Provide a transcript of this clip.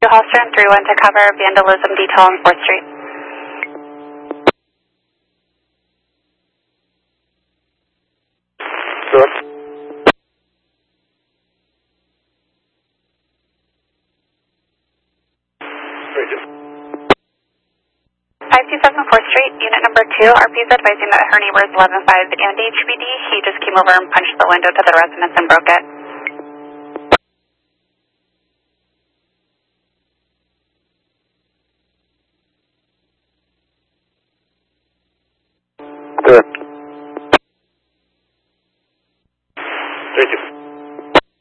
Hallstrom 3-1 to cover vandalism detail on 4th Street. Sure. 527 4th Street, unit number 2. RP is advising that her neighbor is 11-5 and HBD. He just came over and punched the window to the residence and broke it.